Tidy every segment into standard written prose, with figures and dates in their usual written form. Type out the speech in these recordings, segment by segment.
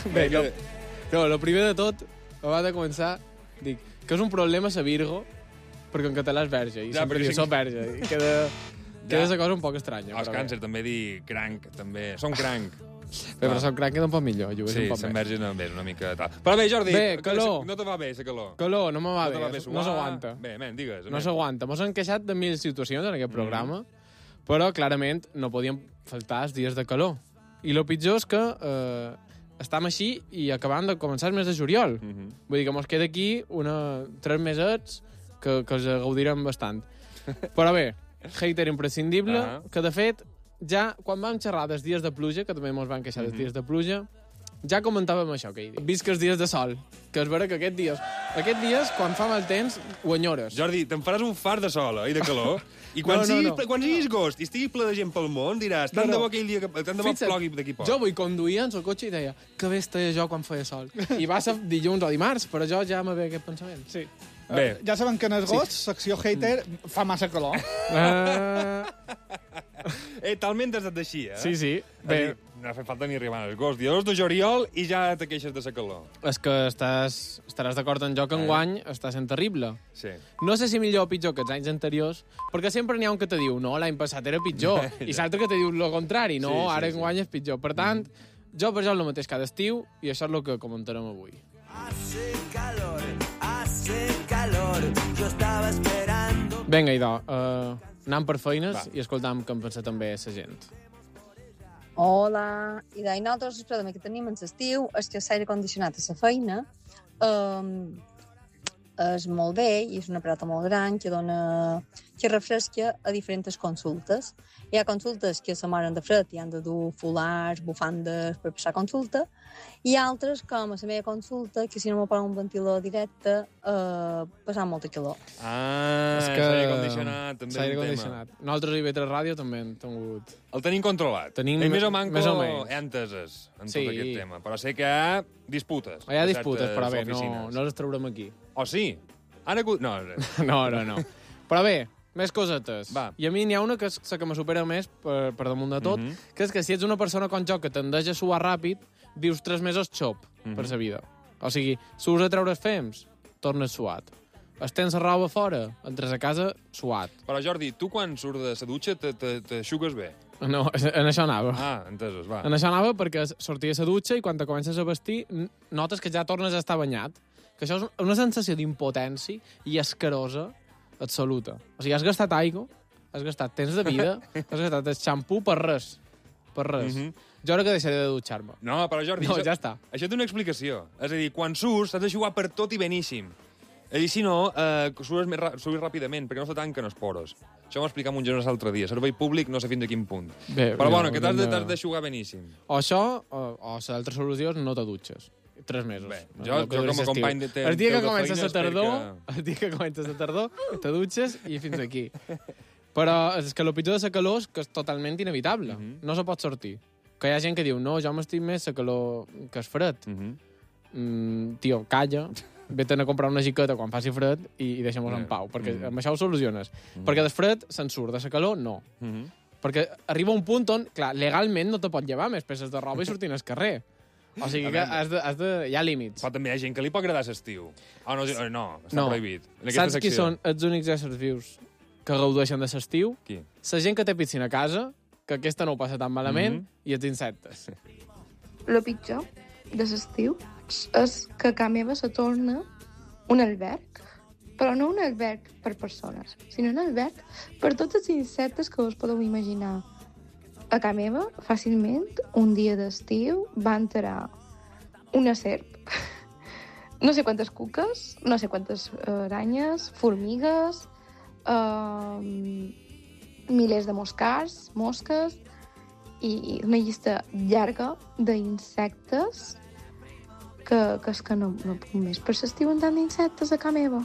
Bé, el primer de tot, abans de començar, dic que és un problema sa Virgo, perquè en català és verge, i sempre diu soc verge, i queda la cosa un poc estranya. Els càncer també dir cranc, també. Són cranc. Bé, però soc cranc queda un poc millor. Sí, se'n verge també és una mica tal. Però bé, Jordi, calor. No te va bé, la calor. Calor, no me va bé, no s'aguanta. Bé, digues. No s'aguanta. Mos han queixat de 1000 situacions en aquest programa, però clarament no podíem faltar els dies de calor. I el pitjor és que estem així i acabant de començar el mes de juliol. Vull dir que mos queda aquí 3 mesets que els gaudirem bastant. Però bé, hater imprescindible, que de fet, ja quan vam xerrar dels dies de pluja, que també mos van queixar dels dies de pluja, ja comentàvem això, que visc els dies de sol, que és vera que aquests dies, quan fa mal temps, ho enyores. Jordi, te'n faràs un fart de sol i de calor, i quan siguis agost i estigui ple de gent pel món, diràs, tant de bo aquell dia, tant de bo plogui d'aquí poc. Jo vull conduir en el cotxe i deia, que bé estaria jo quan feia sol. I va ser dilluns o dimarts, però jo ja me ve aquest pensament. Sí. Ja sabem que en agost, secció hater, fa massa calor. Talment has estat així, Sí. Bé, no ha fet falta ni arribar a l'agost. Dies de juliol i ja te queixes de la calor. És que estaràs d'acord en jo que enguany està sent terrible. Sí. No sé si millor o pitjor que els anys anteriors, perquè sempre n'hi ha un que te diu, no, l'any passat era pitjor, i l'altre que te diu el contrari, no, ara enguany és pitjor. Per tant, jo per això el mateix cada estiu, i això és el que comentarem avui. Hace calor, yo estaba esperando... Vinga, idò, anem per feines i escoltam què en pensa també la gent. Hola, i nosaltres el problema que tenim en l'estiu és que l'aire condicionat a la feina és molt bé i és un aparat molt gran que refresca a diferents consultes. Hi ha consultes que se moren de fred i han de dur fulars, bufandes per passar consulta, i altres, com a la meva consulta, que si no me posen un ventilador directe, passar molta calor. És que l'aire condicionat també és un tema. Nosaltres a IB3 Ràdio també hem tingut... El tenim controlat. Més o manco enteses en tot aquest tema. Però sé que hi ha disputes. Hi ha disputes, però bé, no les traurem aquí. O sí? No. Però bé, més cosetes. I a mi n'hi ha una que és la que me supera més per damunt de tot, que és que si ets una persona com jo que tendeix a suar ràpid, vius 3 mesos xop per la vida. O sigui, surts a treure els fems, tornes suat. Estens la roba fora, entres a casa suat. Però Jordi, tu quan surts de la dutxa t'aixugues bé? No, en això anava. Entesos, va. En això anava perquè sortia a la dutxa i quan te comences a vestir notes que ja tornes a estar banyat. Que això és una sensació d'impotència i escarosa absoluta. O sigui, has gastat aigua, has gastat temps de vida, has gastat el xampú per res. Per res. Jo ara que deixaré de dutxar-me. No, però Jordi, ja està. Això té una explicació. És a dir, quan surts, has de jugar per tot i beníssim. I si no, surs ràpidament, perquè no se tanquen els poros. Això m'ho explicava un Jonas l'altre dia. Servei públic, no sé fins a quin punt. Però bueno, que t'has de jugar beníssim. O això, o l'altra solució és no te dutxes. 3 mesos. Bé, jo com a company de el dia que comences la tardor, te dutxes i fins aquí. Però és que el pitjor de la calor és que és totalment inevitable. No se pot sortir. Que hi ha gent que diu, no, jo m'estic més la calor que és fred. Tio, calla, vete a comprar una giqueta quan faci fred i deixem-nos en pau, perquè amb això ho soluciones. Perquè del fred se'n surt, de la calor no. Perquè arriba un punt on, clar, legalment no te pot llevar més peces de roba i sortir al carrer. O sigui que hi ha límits. Però també hi ha gent que li pot agradar l'estiu. No, està prohibit. Saps qui són els únics éssers vius que gaudeixen de l'estiu? Qui? La gent que té piscina a casa, que aquesta no ho passa tan malament, i els insectes. El pitjor de l'estiu és que a casa meva se torna un alberg, però no un alberg per persones, sinó un alberg per tots els insectes que us podeu imaginar. A casa meva, fàcilment, un dia d'estiu va entrar una serp, no sé quantes cuques, no sé quantes aranyes, formigues, milers de mosques, i una llista llarga d'insectes que és que no puc més. Per l'estiu en tant d'insectes a casa meva.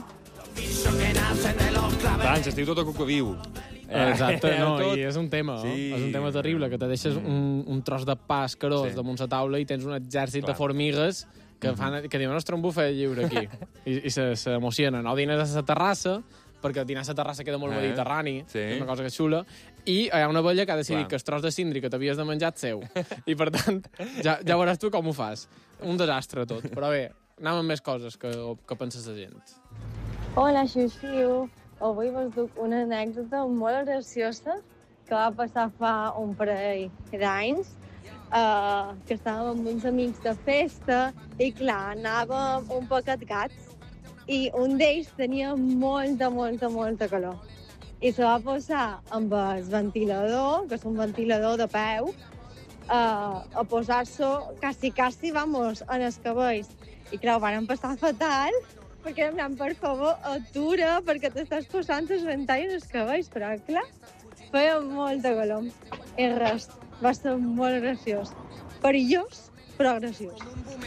Clar, l'estiu tot el que viu. Exacte, i és un tema, és un tema terrible, que te deixes un tros de pa escarós damunt la taula i tens un exèrcit de formigues que diuen, ostres, un bufet lliure aquí, i s'emocionen. O dines a la terrassa, perquè dinar a la terrassa queda molt mediterrani, és una cosa que és xula, I hi ha una vella que ha decidit que el tros de cindri que t'havies de menjar és seu. I, per tant, ja veuràs tu com ho fas. Un desastre tot. Però bé, anem amb més coses que penses la gent. Hola, Xiu-Xiu. Avui vos duc una anècdota molt graciosa que va passar fa un parell d'anys, que estàvem amb uns amics de festa i, clar, anàvem un poquet gats i un d'ells tenia molta calor. I se va posar amb el ventilador, que és un ventilador de peu, a posar-se quasi, vamos, en els cabells. I, clar, ho van passar fatal, perquè em anant, per favor, atura, perquè t'estàs posant els ventalls en els cabells, però, clar, feia molta calor. I res, va ser molt graciós. Perillós, però graciós.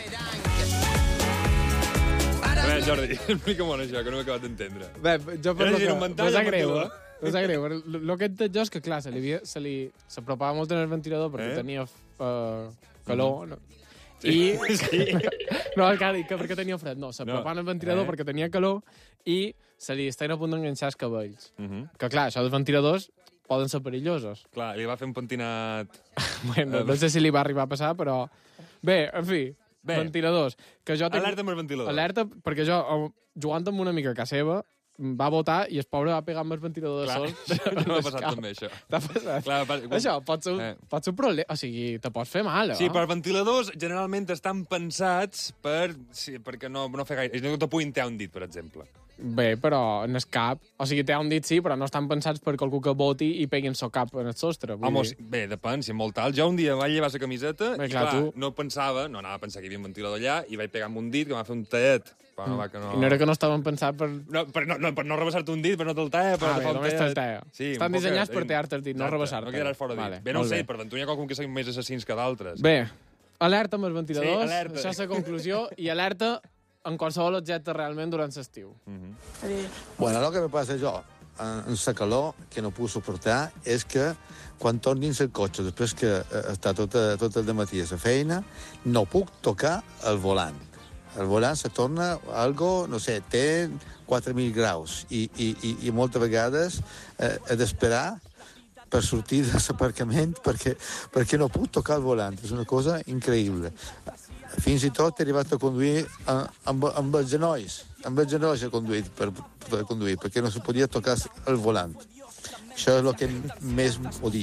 A veure, Jordi, explica-m'ho això, que no m'he acabat d'entendre. Bé, jo per lo que... No sap greu, eh? No sap greu. El que he dit jo és que, clar, s'apropava molt en el ventilador perquè tenia calor, no? Sí. No, perquè tenia fred. No, s'apropava en el ventilador perquè tenia calor i se li estaven a punt d'enganxar els cabells. Que, clar, això dels ventiladors poden ser perillosos. Clar, li va fer un pentinat... Bueno, no sé si li va arribar a passar, però... Bé, en fi, ventiladors. Alerta amb el ventilador. Alerta, perquè jo, jugant amb una amiga a casa seva, va votar i el pobre va pegar amb el ventilador de sol. No m'ha passat també, això. T'ha passat? Clar, això pot ser un problema. O sigui, te pots fer mal, Sí, per ventiladors generalment estan pensats perquè no fer gaire... No te puguin tear un dit, per exemple. Bé, però en el cap... O sigui, té un dit sí, però no estan pensats per qualcú que voti i peguin el cap en el sostre. Bé, depèn, si és molt alt. Jo un dia vaig llevar la camiseta i, clar, tu... no anava a pensar que hi havia un ventilador allà i vaig pegar amb un dit que m'ha fet un tallet. I no era que no estaven pensats per... Per no rebassar-te un dit, per no te'l talla, per no només te'l talla. Sí, estan dissenyats per tallar-te el dit, no rebassar-te. No quedaràs fora dit. Bé, no ho sé, per ventura hi ha qualcun que sigui més assassins que d'altres. Bé, alerta amb els ventiladors, sí, alerta. Això és la conclusió, i alerta en qualsevol objecte realment durant l'estiu. Bueno, lo que me passa jo, en la calor, que no puc suportar, és que quan torno dins el cotxe, després que està tot el dematí a la feina, no puc tocar el volant. El volant se torna algo, no sé, té 4.000 graus i moltes vegades he d'esperar per sortir de l'aparcament perquè no puc tocar el volant. És una cosa increïble. Fins i tot he arribat a conduir amb els genolls. Amb els genolls he conduït per conduir, perquè no se podia tocar el volant. Això és el que més odio.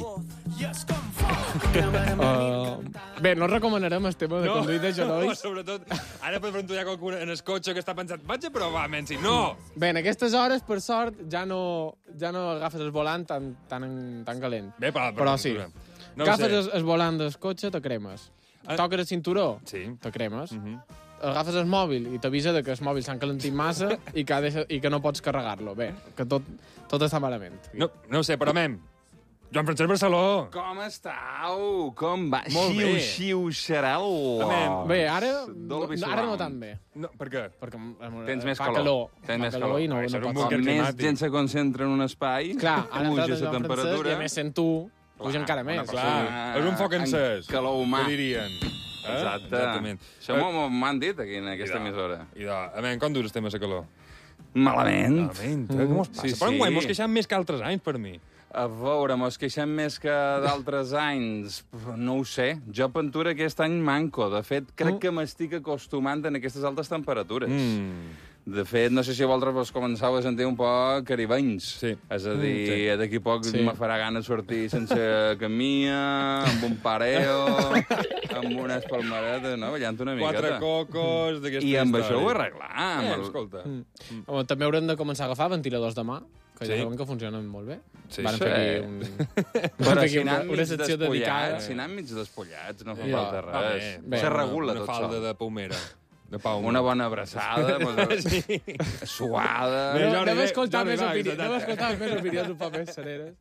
Bé, no recomanarem el tema de conduir de genolls. No, sobretot, ara per exemple hi ha qualcú en el cotxe que està pensant vaig a provar, menys, no! Bé, en aquestes hores, per sort, ja no agafes el volant tan calent. Bé, però sí. Agafes el volant del cotxe, te cremes. Toques el cinturó, te cremes. Agafes el mòbil i t'avisa que el mòbil s'ha encalentit massa i que no pots carregar-lo. Bé, que tot està malament. No ho sé, però Joan Francesc Barceló! Com estàu? Com va? Molt bé. Xiu-xarel. Bé, ara no tan bé. No, per què? Perquè tens més calor. Tens més calor i no Com més gent se concentra en un espai, puja la temperatura. I a més sent tu, puja encara més. Clar, és un foc encès. Calor humà. Què dirien? Exactament. Això m'han dit aquí en aquesta emissora. Com durs estem a la calor? Malament. Què mos passa? Però enguany mos queixem més que altres anys, per mi. A veure, mos queixem més que d'altres anys. No ho sé. Jo pintura aquest any manco. De fet, crec que m'estic acostumant a aquestes altes temperatures. De fet, no sé si vosaltres vos començau a sentir un poc caribenys. Sí. És a dir, d'aquí poc me farà gana sortir sense camia, amb un pareo, amb unes palmeretes, no? Ballant una miqueta. 4 cocos d'aquesta història. I amb això ho arreglar. Escolta. També haurem de començar a agafar ventiladors de mà, que ja saben que funcionen molt bé. Van fer aquí una secció dedicada. Si anem mig despullats, no fa falta res. Se regula tot això. Una falda de paumera. Una bona abraçada, suada... Anem a escoltar més opinions un poc més serenes.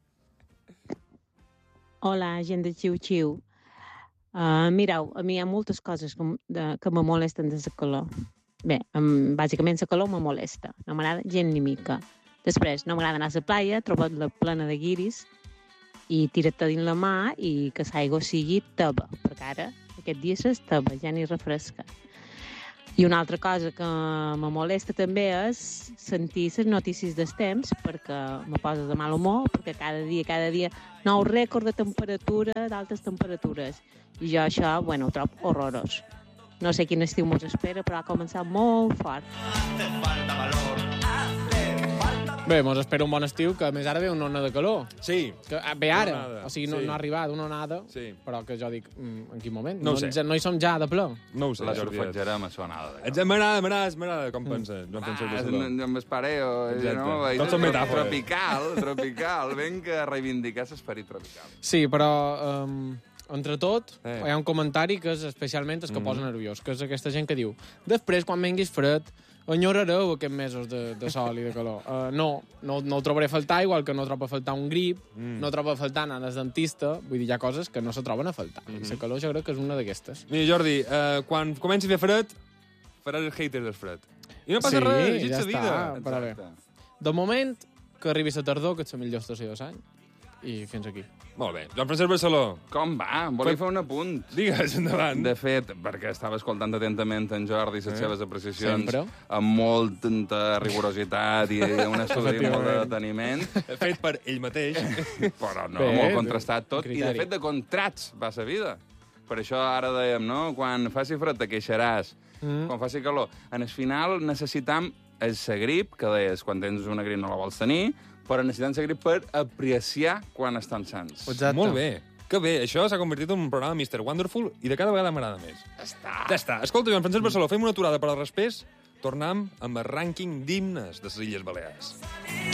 Hola, gent de Xiu-Xiu. Mireu, a mi hi ha moltes coses que me molesten de la calor. Bé, bàsicament la calor me molesta. No m'agrada gent ni mica. Després, no m'agrada anar a la playa, trobar-la plena de guiris i tirar-te dins la mà i que l'aigua sigui teba, perquè ara aquest dia és teba, ja ni refresca. I una altra cosa que me molesta també és sentir les notícies dels temps, perquè me posa de mal humor, perquè cada dia, nou rècord de temperatura, d'altes temperatures. I jo això, ho trobo horrorós. No sé quin estiu mos espera, però ha començat molt fort. Bé, mos espera un bon estiu, que a més ara ve una ona de calor. Sí. Que ve ara, Onada, o sigui, no ha arribat una onada, però que jo dic, en quin moment? No ho sé. No hi som ja de ple. No ho sé, La Jordi. surfetjarem a sonada. M'agrada com penses. No penses Amb el pareo, no? Tots són metàfores. Tropical. Vinga a reivindicar l'esperit tropical. Sí, però entre tot, hi ha un comentari que és especialment el que posa nerviós, que és aquesta gent que diu després, quan vinguis fred, enyorareu aquests mesos de sol i de calor. No ho trobaré a faltar, igual que no trobo a faltar un grip, no trobo a faltar anar al dentista, vull dir, hi ha coses que no se troben a faltar. I la calor jo crec que és una d'aquestes. Mira, Jordi, quan comenci a fer fred, faràs els haters del fred. I no passa res, així és la vida. Però bé. De moment, que arribi la tardor, que és la millor estació de l'any, i fins aquí. Molt bé. Joan Francesc Barceló. Com va? Volia fer un apunt. Digues, endavant. De fet, perquè estava escoltant atentament en Jordi les seves apreciacions Sempre. amb molta rigorositat i un estudi molt de deteniment. Fet per ell mateix. Però no, molt contrastat tot. I de fet, de contrats va sa vida. Per això ara dèiem, no? Quan faci fred te queixaràs. Quan faci calor. En el final necessitam el grip, que deies, quan tens una grip no la vols tenir, però necessitem el grip per apreciar quan estan sants. Exacte. Molt bé. Que bé, això s'ha convertit en un programa Mr. Wonderful i de cada vegada m'agrada més. Ja està. Escolta, Joan Francesc Barceló, fem una aturada per al respés. Tornem amb el rànquing d'himnes de les Illes Balears.